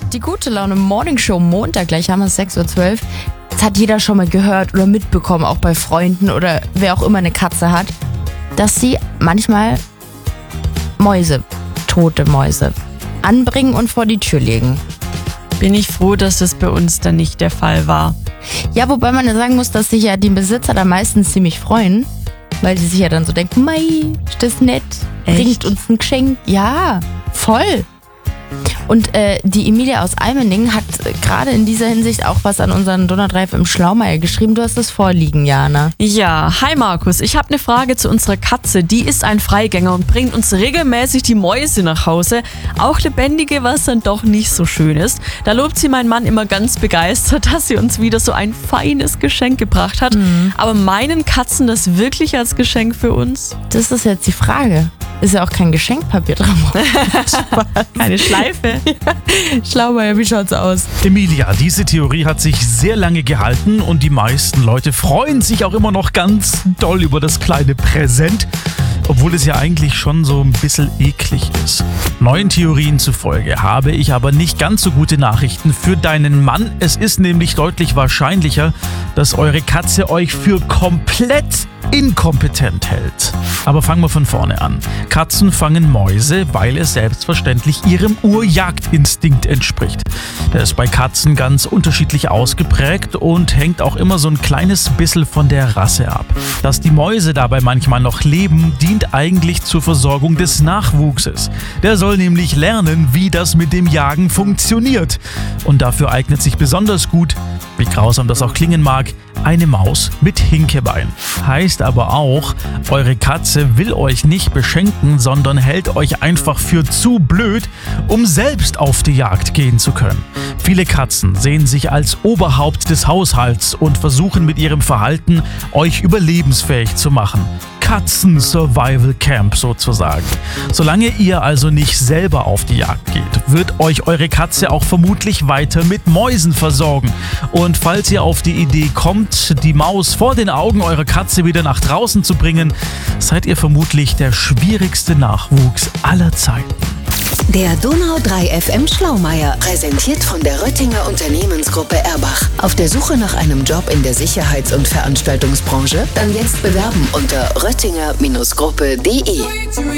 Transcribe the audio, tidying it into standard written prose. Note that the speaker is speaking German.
Die gute Laune Morning Show Montag, gleich haben wir es 6.12 Uhr. Das hat jeder schon mal gehört oder mitbekommen, auch bei Freunden oder wer auch immer eine Katze hat, dass sie manchmal Mäuse, tote Mäuse, anbringen und vor die Tür legen. Bin ich froh, dass das bei uns dann nicht der Fall war. Ja, wobei man ja sagen muss, dass sich ja die Besitzer da meistens ziemlich freuen, weil sie sich ja dann so denken, mei, ist das nett, bringt uns ein Geschenk. Ja, voll. Und die Emilia aus Almendingen hat gerade in dieser Hinsicht auch was an unseren Donnerreif im Schlaumeier geschrieben. Du hast es vorliegen, Jana. Ja, hi Markus, ich habe eine Frage zu unserer Katze. Die ist ein Freigänger und bringt uns regelmäßig die Mäuse nach Hause. Auch lebendige, was dann doch nicht so schön ist. Da lobt sie mein Mann immer ganz begeistert, dass sie uns wieder so ein feines Geschenk gebracht hat. Aber meinen Katzen das wirklich als Geschenk für uns? Das ist jetzt die Frage. Ist ja auch kein Geschenkpapier drauf. Keine Schleife. Ja. Schlaumeier, wie schaut's aus? Emilia, diese Theorie hat sich sehr lange gehalten und die meisten Leute freuen sich auch immer noch ganz doll über das kleine Präsent, obwohl es ja eigentlich schon so ein bisschen eklig ist. Neuen Theorien zufolge habe ich aber nicht ganz so gute Nachrichten für deinen Mann. Es ist nämlich deutlich wahrscheinlicher, dass eure Katze euch für komplett inkompetent hält. Aber fangen wir von vorne an. Katzen fangen Mäuse, weil es selbstverständlich ihrem Urjagdinstinkt entspricht. Der ist bei Katzen ganz unterschiedlich ausgeprägt und hängt auch immer so ein kleines bisschen von der Rasse ab. Dass die Mäuse dabei manchmal noch leben, dient eigentlich zur Versorgung des Nachwuchses. Der soll nämlich lernen, wie das mit dem Jagen funktioniert. Und dafür eignet sich besonders gut, wie grausam das auch klingen mag, eine Maus mit Hinkebein. Heißt aber auch, eure Katze will euch nicht beschenken, sondern hält euch einfach für zu blöd, um selbst auf die Jagd gehen zu können. Viele Katzen sehen sich als Oberhaupt des Haushalts und versuchen mit ihrem Verhalten, euch überlebensfähig zu machen. Katzen-Survival-Camp sozusagen. Solange ihr also nicht selber auf die Jagd geht, wird euch eure Katze auch vermutlich weiter mit Mäusen versorgen. Und falls ihr auf die Idee kommt, die Maus vor den Augen eurer Katze wieder nach draußen zu bringen, seid ihr vermutlich der schwierigste Nachwuchs aller Zeiten. Der Donau 3 FM Schlaumeier, präsentiert von der Röttinger Unternehmensgruppe Erbach. Auf der Suche nach einem Job in der Sicherheits- und Veranstaltungsbranche? Dann jetzt bewerben unter röttinger-gruppe.de.